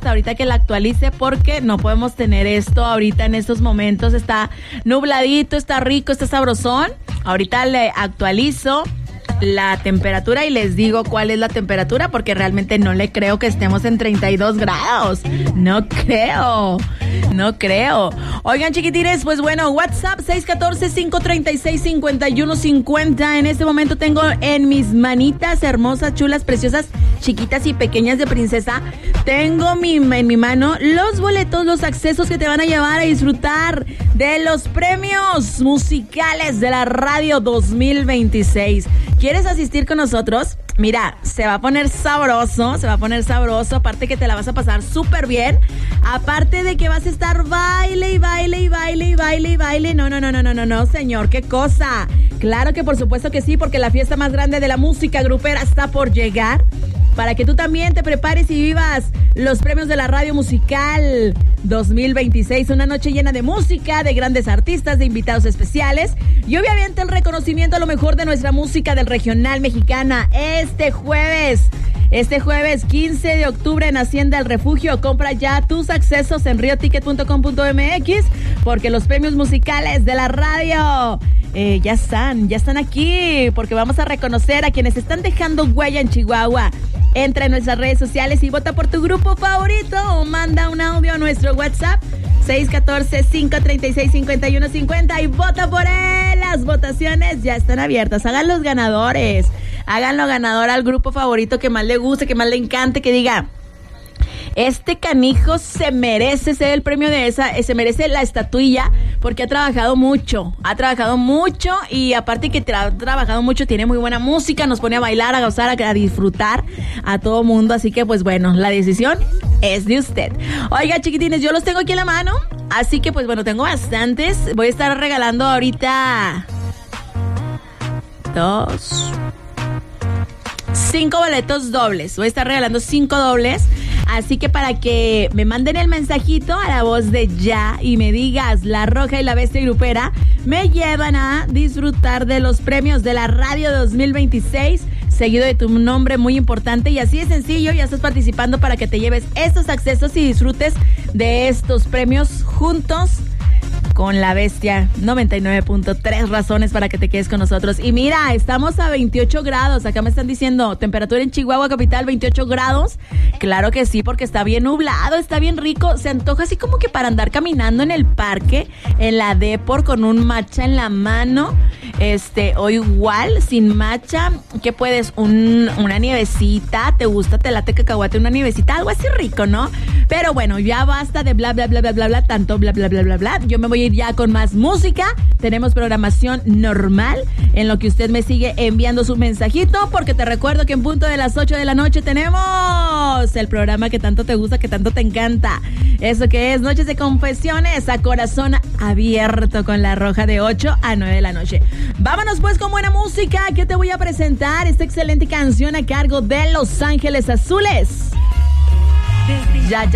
hasta ahorita que la actualice porque no podemos tener esto ahorita en estos momentos. Está nubladito, está rico, está sabrosón. Ahorita le actualizo la temperatura y les digo cuál es la temperatura porque realmente no le creo que estemos en 32 grados. No creo. Oigan, chiquitines, pues bueno, WhatsApp 614-536-5150. En este momento tengo en mis manitas hermosas, chulas, preciosas, chiquitas y pequeñas de princesa. Tengo en mi mano los boletos, los accesos que te van a llevar a disfrutar de los premios musicales de la radio 2026. ¿Quieres asistir con nosotros? Mira, se va a poner sabroso, aparte que te la vas a pasar súper bien, aparte de que vas a estar baile, no, señor, qué cosa. Claro que por supuesto que sí, porque la fiesta más grande de la música grupera está por llegar, para que tú también te prepares y vivas los premios de la radio musical 2026, una noche llena de música, de grandes artistas, de invitados especiales y obviamente el reconocimiento a lo mejor de nuestra música del regional mexicana. Este jueves 15 de octubre en Hacienda El Refugio. Compra ya tus accesos en rioticket.com.mx porque los premios musicales de la radio ya están aquí, porque vamos a reconocer a quienes están dejando huella en Chihuahua. Entra en nuestras redes sociales y vota por tu grupo favorito o manda un audio a nuestro WhatsApp 614-536-5150 y vota por él. Las votaciones ya están abiertas. Háganlo ganador al grupo favorito que más le guste, que más le encante, que diga: este canijo se merece ser el premio de se merece la estatuilla porque ha trabajado mucho y aparte que ha trabajado mucho, tiene muy buena música, nos pone a bailar, a gozar, a disfrutar a todo mundo, así que pues bueno, la decisión es de usted. Oiga, chiquitines, yo los tengo aquí en la mano, así que pues bueno, tengo bastantes, voy a estar regalando ahorita 5 boletos dobles, voy a estar regalando 5 dobles. Así que para que me manden el mensajito a la voz de ya y me digas La Roja y la Bestia Grupera, me llevan a disfrutar de los premios de la radio 2026, seguido de tu nombre muy importante, y así de sencillo ya estás participando para que te lleves estos accesos y disfrutes de estos premios juntos con la Bestia 99.3 razones para que te quedes con nosotros. Y mira, estamos a 28 grados. Acá me están diciendo, temperatura en Chihuahua capital, 28 grados. Claro que sí, porque está bien nublado, está bien rico. Se antoja así como que para andar caminando en el parque, en la Depor, con un matcha en la mano. O igual, sin matcha, ¿qué puedes? Una nievecita, ¿te gusta? ¿Te late cacahuate? Una nievecita, algo así rico, ¿no? Pero bueno, ya basta de bla, bla, bla, bla, bla, bla, tanto bla, bla, bla, bla, bla. Yo me voy a ir ya con más música. Tenemos programación normal en lo que usted me sigue enviando su mensajito, porque te recuerdo que en punto de las 8 de la noche tenemos el programa que tanto te gusta, que tanto te encanta. Eso que es Noches de Confesiones a corazón abierto con La Roja de 8 a 9 de la noche. Vámonos pues con buena música, que te voy a presentar esta excelente canción a cargo de Los Ángeles Azules. Ya.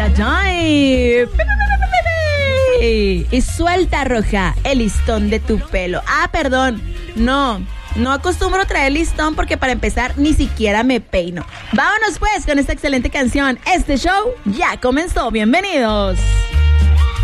Y suelta, Roja, el listón de tu pelo. Perdón, no acostumbro traer listón porque para empezar ni siquiera me peino. Vámonos pues con esta excelente canción. Este show ya comenzó, bienvenidos.